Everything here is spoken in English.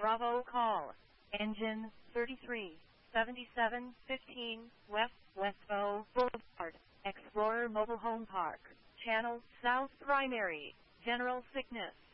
Bravo call. Engine 337715 West Westbow Boulevard, Explorer Mobile Home Park. Channel South Primary. General Sickness.